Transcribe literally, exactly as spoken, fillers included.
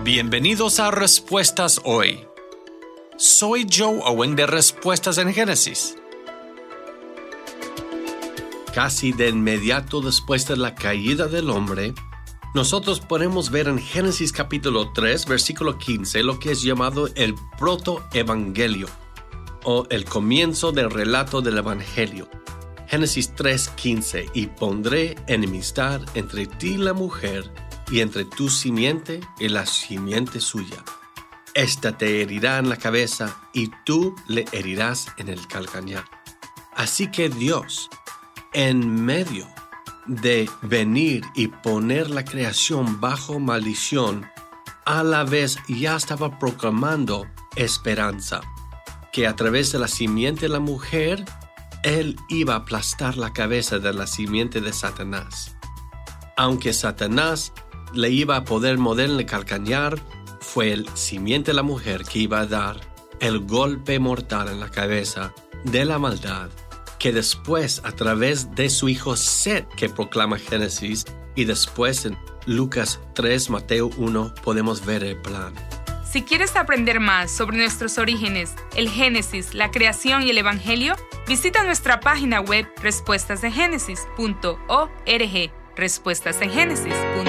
Bienvenidos a Respuestas Hoy. Soy Joe Owen de Respuestas en Génesis. Casi de inmediato después de la caída del hombre, nosotros podemos ver en Génesis capítulo tres, versículo quince, lo que es llamado el protoevangelio, o el comienzo del relato del evangelio. Génesis tres, quince, y pondré enemistad entre ti y la mujer, y entre tu simiente y la simiente suya. Esta te herirá en la cabeza, y tú le herirás en el calcañar. Así que Dios, en medio de venir y poner la creación bajo maldición, a la vez ya estaba proclamando esperanza, que a través de la simiente de la mujer, Él iba a aplastar la cabeza de la simiente de Satanás. Aunque Satanás le iba a poder morder en el calcañar, fue el simiente de la mujer que iba a dar el golpe mortal en la cabeza de la maldad, que después a través de su hijo Set, que proclama Génesis, y después en Lucas tres, Mateo uno, podemos ver el plan. Si quieres aprender más sobre nuestros orígenes, el Génesis, la creación y el Evangelio, visita nuestra página web respuestas en génesis punto org, respuestas en génesis punto org.